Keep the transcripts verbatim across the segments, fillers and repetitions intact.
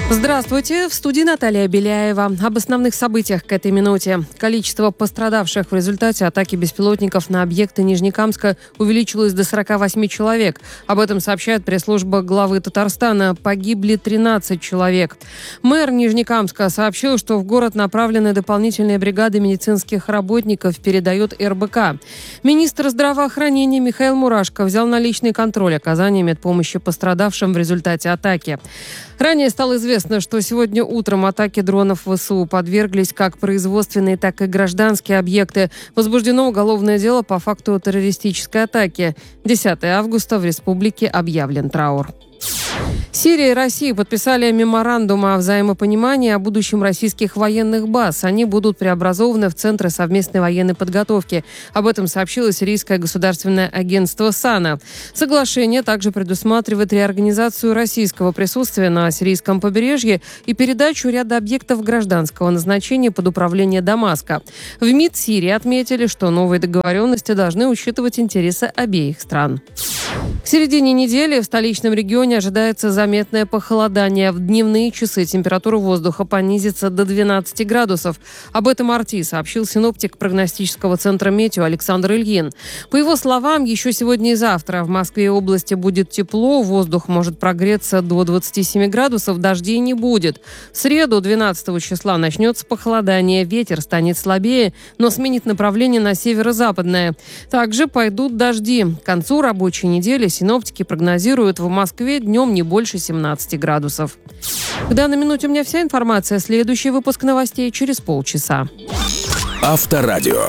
Здравствуйте, в студии Наталья Беляева. Об основных событиях к этой минуте. Количество пострадавших в результате атаки беспилотников на объекты Нижнекамска увеличилось до сорока восьми человек. Об этом сообщает пресс-служба главы Татарстана. Погибли тринадцать человек. Мэр Нижнекамска сообщил, что в город направлены дополнительные бригады медицинских работников, передает эр бэ ка. Министр здравоохранения Михаил Мурашко взял на личный контроль оказания медпомощи пострадавшим в результате атаки. Ранее стало известно, что сегодня утром атаки дронов вэ эс у подверглись как производственные, так и гражданские объекты. Возбуждено уголовное дело по факту террористической атаки. десятого августа в республике объявлен траур. Сирия и Россия подписали меморандум о взаимопонимании о будущем российских военных баз. Они будут преобразованы в Центры совместной военной подготовки. Об этом сообщило сирийское государственное агентство САНА. Соглашение также предусматривает реорганизацию российского присутствия на сирийском побережье и передачу ряда объектов гражданского назначения под управление Дамаска. В МИД Сирии отметили, что новые договоренности должны учитывать интересы обеих стран. К середине недели в столичном регионе ожидается заметное похолодание. В дневные часы температура воздуха понизится до двенадцати градусов. Об этом эр тэ сообщил синоптик прогностического центра «Метео» Александр Ильин. По его словам, еще сегодня и завтра в Москве и области будет тепло, воздух может прогреться до двадцати семи градусов, дождей не будет. В среду, двенадцатого числа, начнется похолодание, ветер станет слабее, но сменит направление на северо-западное. Также пойдут дожди. К концу рабочей недели синоптики прогнозируют в Москве днем не больше семнадцати градусов. К данной минуте у меня вся информация. Следующий выпуск новостей через полчаса. Авторадио.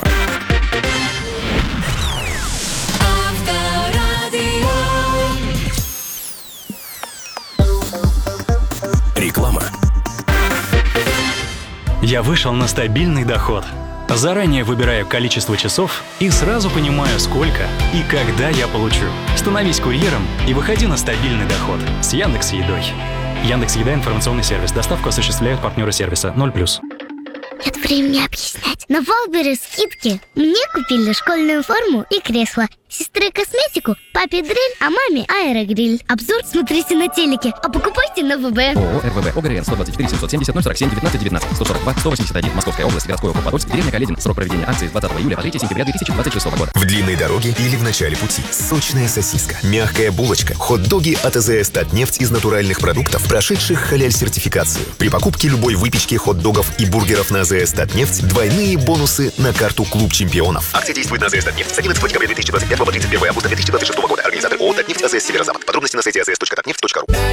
Реклама. Я вышел на стабильный доход. Заранее выбираю количество часов и сразу понимаю, сколько и когда я получу. Становись курьером и выходи на стабильный доход с Яндекс.Едой. Яндекс.Еда — информационный сервис. Доставку осуществляют партнеры сервиса ноль плюс. Нет времени объяснять. На Валбере скидки. Мне купили школьную форму и кресло. Сестре косметику, папе дрель, а маме аэрогриль. Обзор смотрите на телеке, а покупайте на вэ бэ. ООО эр вэ вэ ОГРН сто двадцать четыре семьсот семьдесят ноль сорок семь девятнадцать девятнадцать сто сорок два сто восемьдесят один Московская область, городской округ Подольск, деревня Каледин. Срок проведения акции с двадцатого июля по третьего сентября две тысячи двадцать шестого года. В длинной дороге или в начале пути. Сочная сосиска, мягкая булочка, хот-доги от а зэ эс «Татнефть» из натуральных продуктов, прошедших халяль-сертификацию. При покупке любой выпечки, хот-догов и бургеров на а зэ эс «Татнефть» двойные бонусы на карту «Клуб чемпионов». Акция действует на а зэ эс «Татнефть» с одиннадцатого декабря две тысячи двадцать пятого по тридцать первого августа две тысячи двадцать шестого года. Организатор ООО «Татнефть» а зэ эс «Северо-Запад». Подробности на сайте а зэ эс точка татнефть точка ру.